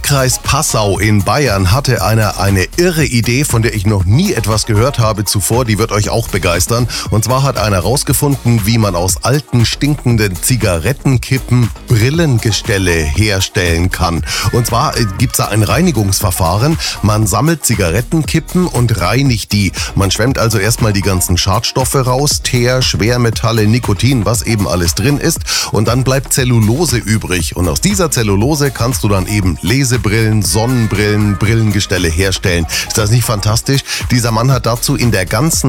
Landkreis Passau in Bayern hatte einer eine irre Idee, von der ich noch nie etwas gehört habe zuvor. Die wird euch auch begeistern. Und zwar hat einer rausgefunden, wie man aus alten, stinkenden Zigarettenkippen Brillengestelle herstellen kann. Und zwar gibt's da ein Reinigungsverfahren. Man sammelt Zigarettenkippen und reinigt die. Man schwemmt also erstmal die ganzen Schadstoffe raus, Teer, Schwermetalle, Nikotin, was eben alles drin ist. Und dann bleibt Zellulose übrig. Und aus dieser Zellulose kannst du dann eben Lesebrillen, Sonnenbrillen, Brillengestelle herstellen. Ist das nicht fantastisch? Dieser Mann hat dazu in der ganzen